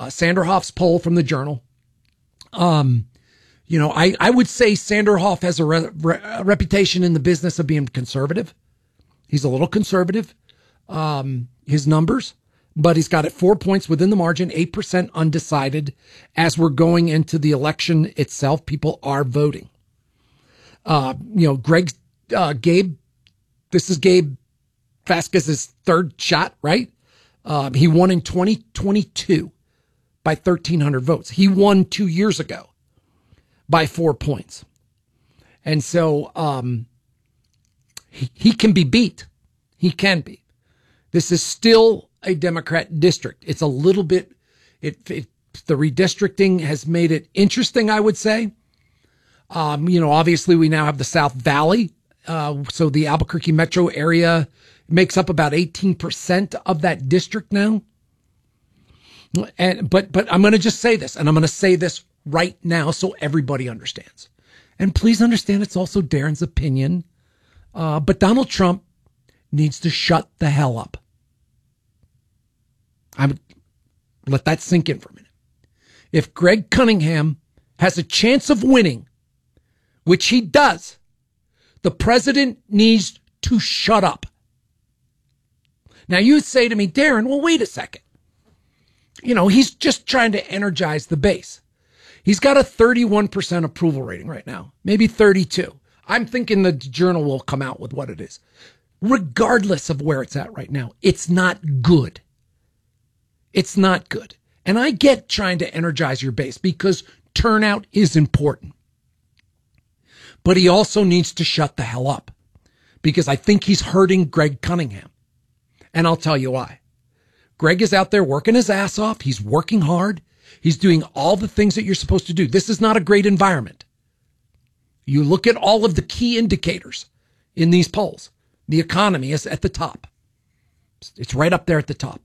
Sanderhoff's poll from the Journal. I would say Sanderhoff has a reputation in the business of being conservative. He's a little conservative, his numbers, but he's got it 4 points within the margin, 8% undecided. As we're going into the election itself, people are voting. Gabe, this is Gabe Vasquez's third shot, right? He won in 2022 by 1,300 votes. He won 2 years ago by 4 points. And so he can be beat. He can be. This is still a Democrat district. It's a little bit, the redistricting has made it interesting, I would say. Obviously we now have the South Valley. So the Albuquerque metro area makes up about 18% of that district now. But I'm going to just say this, and I'm going to say this right now so everybody understands. And please understand it's also Darren's opinion. But Donald Trump needs to shut the hell up. I would let that sink in for a minute. If Greg Cunningham has a chance of winning, which he does, the president needs to shut up. Now you say to me, Darren, well, wait a second. He's just trying to energize the base. He's got a 31% approval rating right now, maybe 32. I'm thinking the Journal will come out with what it is. Regardless of where it's at right now, it's not good. It's not good. And I get trying to energize your base because turnout is important. But he also needs to shut the hell up because I think he's hurting Greg Cunningham. And I'll tell you why. Greg is out there working his ass off. He's working hard. He's doing all the things that you're supposed to do. This is not a great environment. You look at all of the key indicators in these polls. The economy is at the top. It's right up there at the top.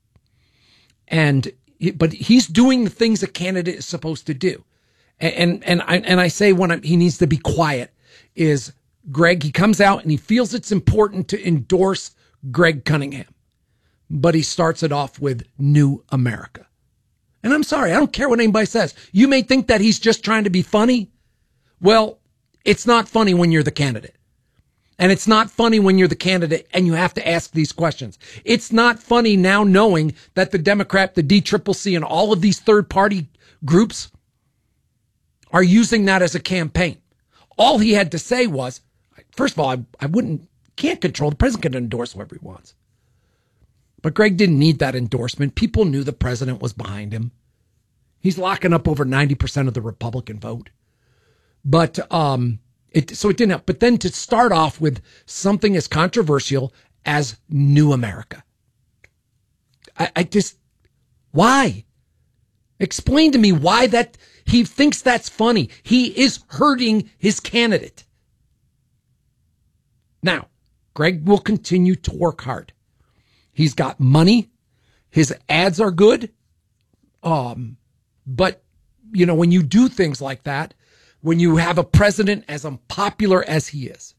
But he's doing the things a candidate is supposed to do. And I say he needs to be quiet is Greg, he comes out and he feels it's important to endorse Greg Cunningham. But he starts it off with New America. And I'm sorry, I don't care what anybody says. You may think that he's just trying to be funny. Well, it's not funny when you're the candidate. And it's not funny when you're the candidate and you have to ask these questions. It's not funny now knowing that the Democrat, the DCCC, and all of these third-party groups are using that as a campaign. All he had to say was, first of all, can't control, the president can endorse whoever he wants. But Greg didn't need that endorsement. People knew the president was behind him. He's locking up over 90% of the Republican vote. But it didn't help. But then to start off with something as controversial as New America. Why? Explain to me why that he thinks that's funny. He is hurting his candidate. Now, Greg will continue to work hard. He's got money. His ads are good. But, when you do things like that, when you have a president as unpopular as he is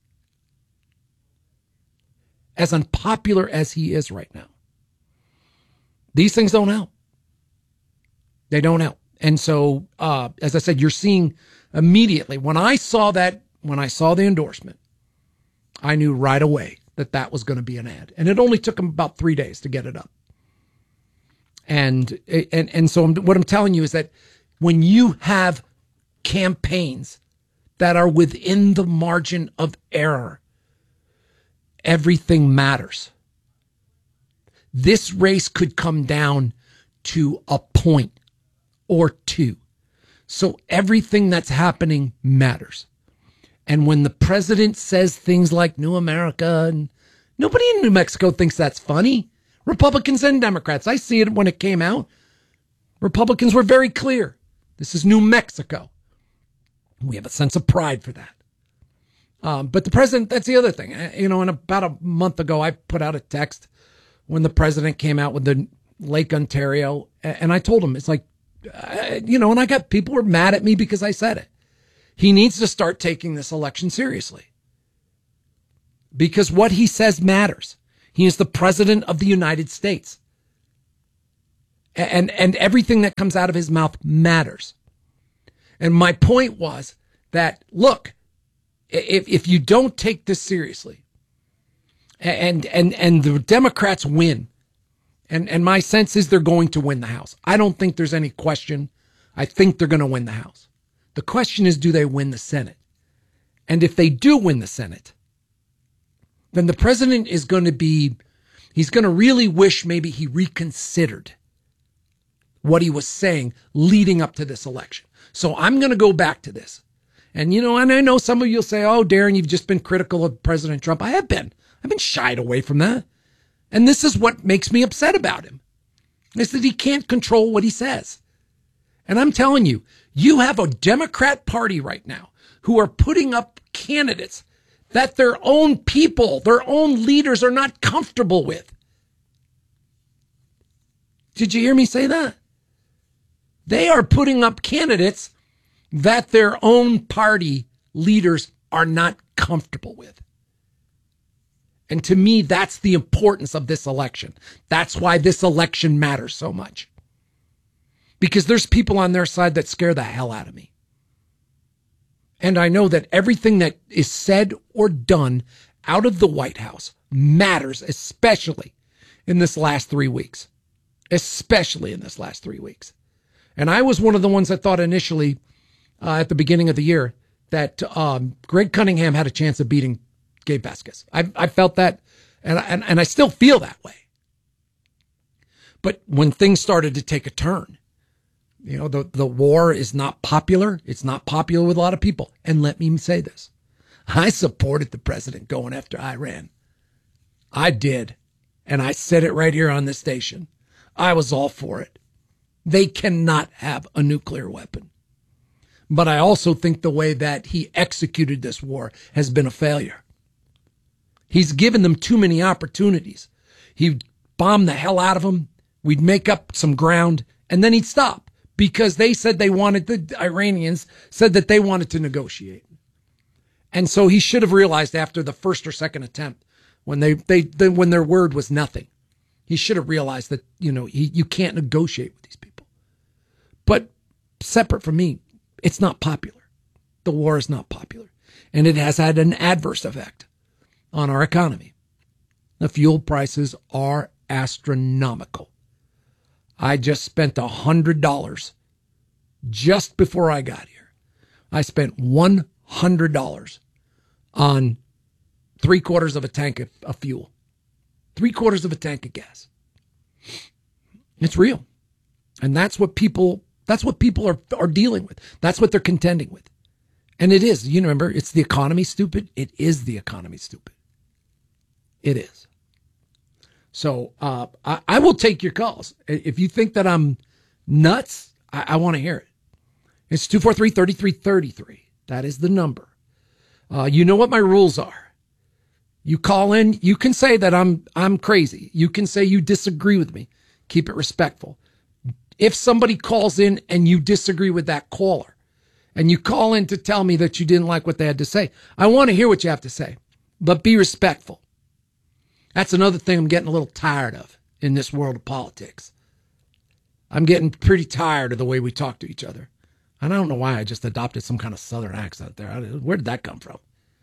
right now, these things don't help. They don't help. And so, as I said, you're seeing immediately when I saw the endorsement, I knew right away that was going to be an ad. And it only took him about 3 days to get it up. And so what I'm telling you is that when you have campaigns that are within the margin of error, everything matters. This race could come down to a point or two. So everything that's happening matters. And when the president says things like New America, and nobody in New Mexico thinks that's funny. Republicans and Democrats. I see it when it came out. Republicans were very clear. This is New Mexico. We have a sense of pride for that. But the president, that's the other thing. And about a month ago, I put out a text when the president came out with the Lake Ontario. And I told him, it's like, and I got people were mad at me because I said it. He needs to start taking this election seriously. Because what he says matters. He is the president of the United States. And everything that comes out of his mouth matters. And my point was that, look, if you don't take this seriously, and the Democrats win, and my sense is they're going to win the House. I don't think there's any question. I think they're going to win the House. The question is, do they win the Senate? And if they do win the Senate, then the president is going to be, he's going to really wish maybe he reconsidered what he was saying leading up to this election. So I'm going to go back to this. And, and I know some of you will say, oh, Darren, you've just been critical of President Trump. I have been. I've been shied away from that. And this is what makes me upset about him, is that he can't control what he says. And I'm telling you, you have a Democrat Party right now who are putting up candidates that their own people, their own leaders are not comfortable with. Did you hear me say that? They are putting up candidates that their own party leaders are not comfortable with. And to me, that's the importance of this election. That's why this election matters so much. Because there's people on their side that scare the hell out of me. And I know that everything that is said or done out of the White House matters, especially in this last 3 weeks. Especially in this last 3 weeks. And I was one of the ones that thought initially, at the beginning of the year, that Greg Cunningham had a chance of beating Gabe Vasquez. I felt that, and I still feel that way. But when things started to take a turn, the war is not popular. It's not popular with a lot of people. And let me say this. I supported the president going after Iran. I did. And I said it right here on this station. I was all for it. They cannot have a nuclear weapon. But I also think the way that he executed this war has been a failure. He's given them too many opportunities. He'd bomb the hell out of them. We'd make up some ground, and then he'd stop because they said the Iranians said that they wanted to negotiate. And so he should have realized after the first or second attempt, when when their word was nothing, he should have realized that, you can't negotiate with these people. But separate from me, it's not popular. The war is not popular. And it has had an adverse effect on our economy. The fuel prices are astronomical. I just spent $100 just before I got here. I spent $100 on 3/4 of a tank of fuel. 3/4 of a tank of gas. It's real. And that's what people are dealing with. That's what they're contending with. And it is, remember, it's the economy, stupid. It is the economy, stupid. It is. So I will take your calls. If you think that I'm nuts, I want to hear it. It's 243-3333. That is the number. You know what my rules are. You call in, you can say that I'm crazy. You can say you disagree with me. Keep it respectful. If somebody calls in and you disagree with that caller, and you call in to tell me that you didn't like what they had to say, I want to hear what you have to say, but be respectful. That's another thing I'm getting a little tired of in this world of politics. I'm getting pretty tired of the way we talk to each other. I don't know why I just adopted some kind of Southern accent there. Where did that come from?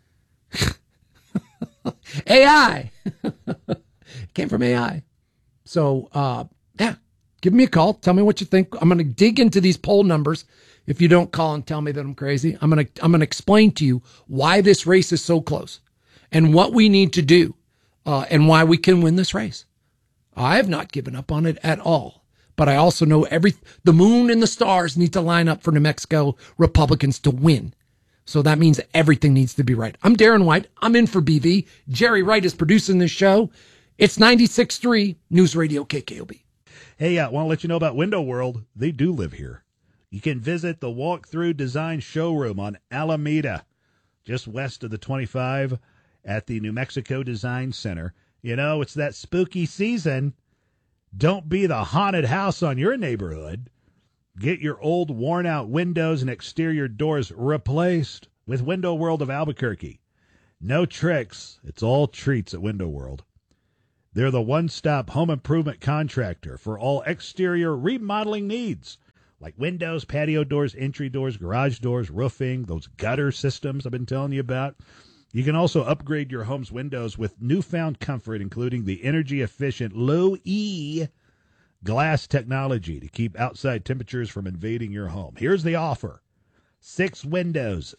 AI. Came from AI. So, yeah, give me a call. Tell me what you think. I'm going to dig into these poll numbers. If you don't call and tell me that I'm crazy, I'm going to explain to you why this race is so close and what we need to do, and why we can win this race. I have not given up on it at all. But I also know the moon and the stars need to line up for New Mexico Republicans to win. So that means everything needs to be right. I'm Darren White. I'm in for BV. Jerry Wright is producing this show. It's 96.3 News Radio KKOB. Hey, I want to let you know about Window World. They do live here. You can visit the Walkthrough Design Showroom on Alameda, just west of the 25 at the New Mexico Design Center. It's that spooky season. Don't be the haunted house on your neighborhood. Get your old worn-out windows and exterior doors replaced with Window World of Albuquerque. No tricks. It's all treats at Window World. They're the one-stop home improvement contractor for all exterior remodeling needs, like windows, patio doors, entry doors, garage doors, roofing, those gutter systems I've been telling you about. You can also upgrade your home's windows with newfound comfort, including the energy-efficient low-E glass technology to keep outside temperatures from invading your home. Here's the offer. 6 windows,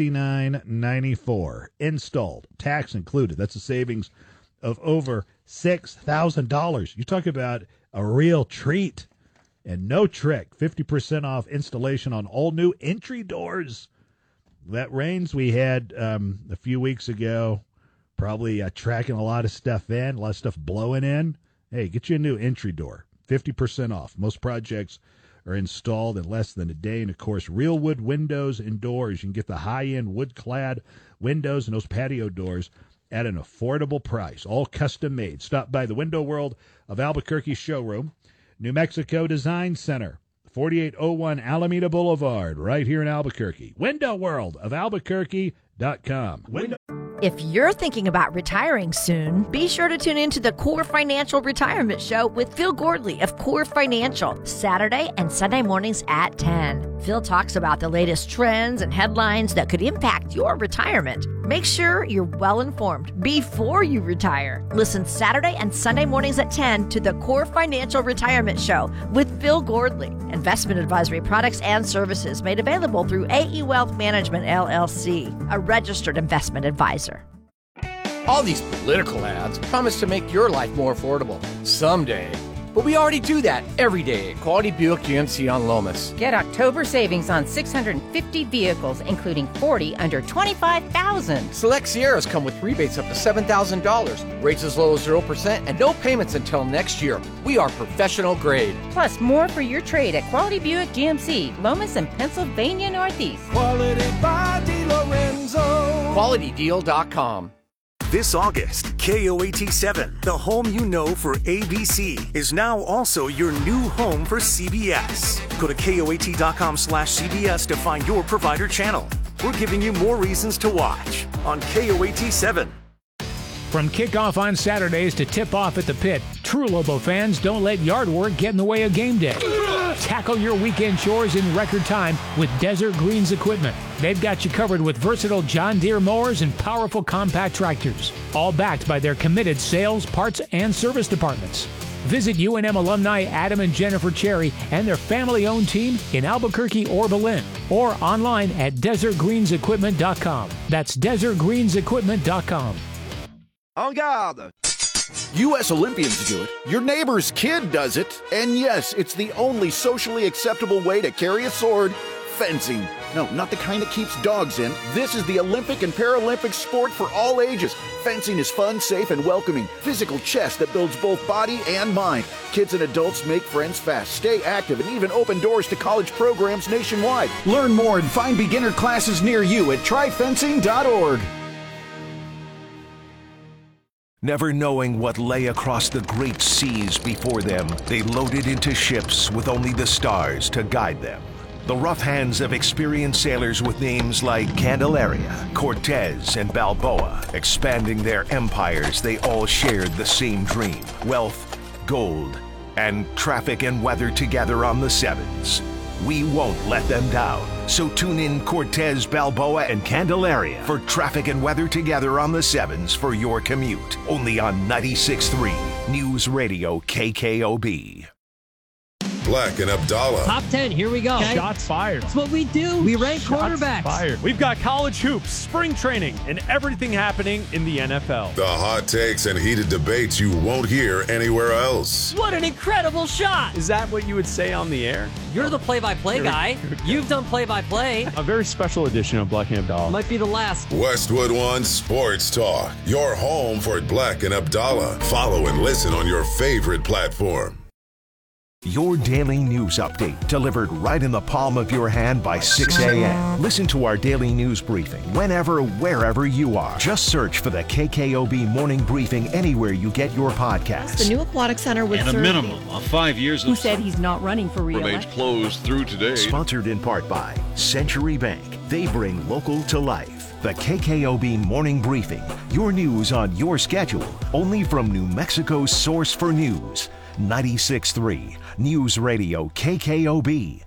$69.94. Installed, tax included. That's a savings of over $6,000. You talk about a real treat. And no trick, 50% off installation on all new entry doors. That rains we had a few weeks ago, probably tracking a lot of stuff in, a lot of stuff blowing in. Hey, get you a new entry door, 50% off. Most projects are installed in less than a day. And, of course, real wood windows and doors. You can get the high-end wood-clad windows and those patio doors at an affordable price, all custom-made. Stop by the Window World of Albuquerque showroom, New Mexico Design Center, 4801 Alameda Boulevard, right here in Albuquerque. Window World of Albuquerque.com. If you're thinking about retiring soon, be sure to tune in to the Core Financial Retirement Show with Phil Gordley of Core Financial, Saturday and Sunday mornings at 10. Phil talks about the latest trends and headlines that could impact your retirement. Make sure you're well informed before you retire. Listen Saturday and Sunday mornings at 10 to the Core Financial Retirement Show with Phil Gordley. Investment advisory products and services made available through AE Wealth Management, LLC, a registered investment advisor. All these political ads promise to make your life more affordable someday. But we already do that every day at Quality Buick GMC on Lomas. Get October savings on 650 vehicles, including 40 under $25,000. Select Sierras come with rebates up to $7,000, rates as low as 0%, and no payments until next year. We are professional grade. Plus, more for your trade at Quality Buick GMC, Lomas and Pennsylvania Northeast. Quality by DiLorenzo. QualityDeal.com. This August, KOAT7, the home you know for ABC, is now also your new home for CBS. Go to KOAT.com/CBS to find your provider channel. We're giving you more reasons to watch on KOAT7. From kickoff on Saturdays to tip-off at the pit, true Lobo fans don't let yard work get in the way of game day. Tackle your weekend chores in record time with Desert Greens equipment. They've got you covered with versatile John Deere mowers and powerful compact tractors, all backed by their committed sales, parts, and service departments. Visit UNM alumni Adam and Jennifer Cherry and their family-owned team in Albuquerque or Belen, or online at DesertGreensEquipment.com. That's DesertGreensEquipment.com. En garde! U.S. Olympians do it. Your neighbor's kid does it. And yes, it's the only socially acceptable way to carry a sword. Fencing. No, not the kind that keeps dogs in. This is the Olympic and Paralympic sport for all ages. Fencing is fun, safe, and welcoming. Physical chess that builds both body and mind. Kids and adults make friends fast, stay active, and even open doors to college programs nationwide. Learn more and find beginner classes near you at tryfencing.org. Never knowing what lay across the great seas before them, they loaded into ships with only the stars to guide them. The rough hands of experienced sailors with names like Candelaria, Cortez, and Balboa, expanding their empires, they all shared the same dream: wealth, gold, and traffic and weather together on the Sevens. We won't let them down. So tune in Cortez, Balboa, and Candelaria for traffic and weather together on the Sevens for your commute. Only on 96.3 News Radio KKOB. Black and Abdallah. Top 10, here we go. Okay. Shots fired. That's what we do. We rank quarterbacks. Fired. We've got college hoops, spring training, and everything happening in the NFL. The hot takes and heated debates you won't hear anywhere else. What an incredible shot. Is that what you would say on the air? You're the play-by-play guy. You've done play-by-play. A very special edition of Black and Abdallah. Might be the last. Westwood One Sports Talk. Your home for Black and Abdallah. Follow and listen on your favorite platform. Your daily news update delivered right in the palm of your hand by 6 a.m. Listen to our daily news briefing whenever, wherever you are. Just search for the KKOB Morning Briefing anywhere you get your podcasts. The new aquatic center would and a minimum of 5 years who said he's not running for re-election. Remains closed through today. Sponsored in part by Century Bank. They bring local to life. The KKOB Morning Briefing. Your news on your schedule. Only from New Mexico's source for news. 96.3 News Radio KKOB.